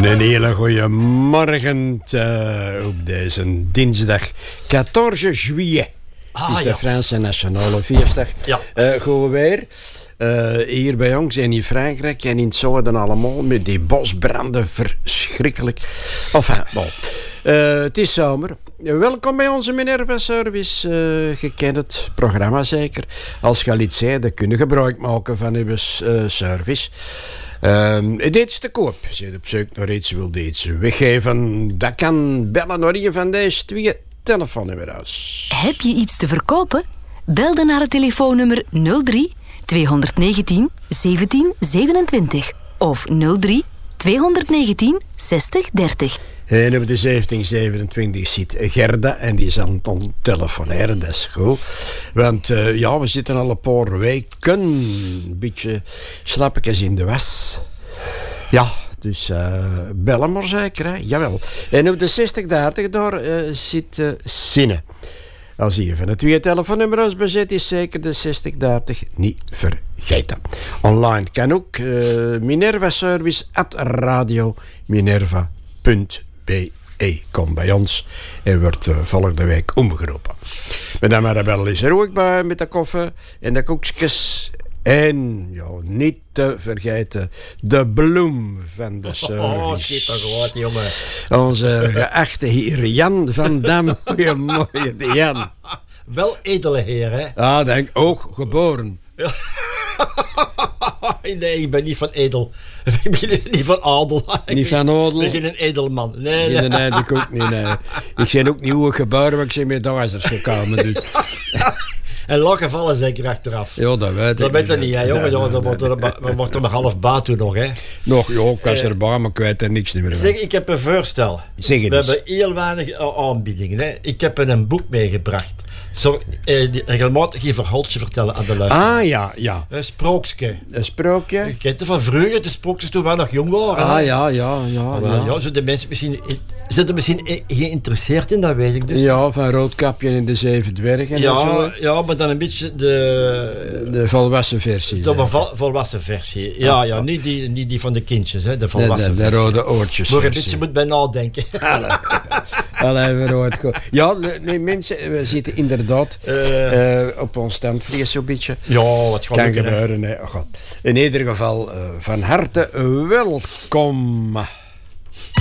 Een hele goede morgen op deze dinsdag 14 juillet. Het is de Franse nationale feestdag. Ja. Goed weer. Hier bij ons en in Frankrijk en in het zuiden allemaal met die bosbranden verschrikkelijk. Enfin, bon. Het is zomer. Welkom bij onze Minerva Service. Je kent het programma zeker. Als je al iets zei, dan kun je gebruik maken van uw service. Dit is te koop. Zit op zoek naar iets, wil iets weggeven. Dat kan bellen naar een van deze twee telefoonnummers. Heb je iets te verkopen? Bel dan naar het telefoonnummer 03 219 17 27 of 03 219 60 30. En op de 1727 zit Gerda en die is aan het telefoneren, dat is goed. Want we zitten al een paar weken een beetje slapjes in de was. Ja, dus bellen maar zeker, hè? Jawel. En op de 6030 daar zit Sinne. Als je van de twee telefoonnummers bezet is, zeker de 6030 niet vergeten. Online kan ook minervaservice@radiominerva.be. Kom bij ons en wordt volgende week omgeroepen. Madame Arabelle is er ook bij met de koffie en de koekjes. En niet te vergeten de bloem van de service. Oh, schiet toch goed, jongen. Onze geachte heer Jan van Dam. Goeiemorgen, Jan. Wel edele heer, hè? Ah, denk ook geboren. Nee, ik ben niet van edel. Ik ben niet van adel. Niet van adel? Ik ben geen edelman. Nee, ik ook niet. Nee. Ik ben ook niet hoe geboren, maar ik ben met duizers gekomen. Dus. En lachen vallen zeker achteraf. Ja, dat weet ik. Dat weet je niet, hè, jongen. We moeten er nog half baat doen nog, hè. Nog, ik was erbij, maar ik weet er niks meer. Zeg, ik heb een voorstel. Zeg het We eens. hebben heel weinig aanbiedingen, hè. Ik heb een boek meegebracht. Die regelmatig een verhaaltje vertellen aan de luisteraar. Ah, ja. Een sprookje. Een sprookje? Je kent het van vroeger, de sprookjes toen we nog jong waren. Ah, hè? ja. Zo de mensen zijn er misschien geïnteresseerd in, dat weet ik dus. Ja, van Roodkapje in de Zeven Dwergen en zo. Ja, maar dan een beetje de volwassen versie. De volwassen versie. Ja, niet die van de kindjes, hè, de volwassen de versie. rode oortjes. Maar een beetje moet bij nadenken. Ja, nee, mensen, we zitten inderdaad op ons standvlies zo'n beetje. Ja, wat kan gebeuren. Hè. Oh God. In ieder geval, van harte welkom.